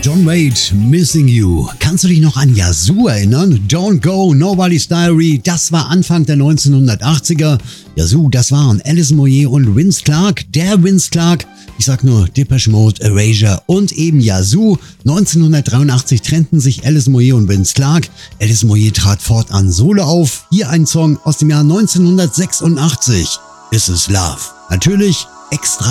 John Wade, Missing You. Kannst du dich noch an Yazoo erinnern? Don't Go, Nobody's Diary, das war Anfang der 1980er. Yazoo, das waren Alice Moyet und Vince Clarke. Der Vince Clarke, ich sag nur Depeche Mode, Erasure und eben Yazoo. 1983 trennten sich Alice Moyet und Vince Clarke. Alice Moyet trat fortan solo auf. Hier ein Song aus dem Jahr 1986. This Is Love. Natürlich extra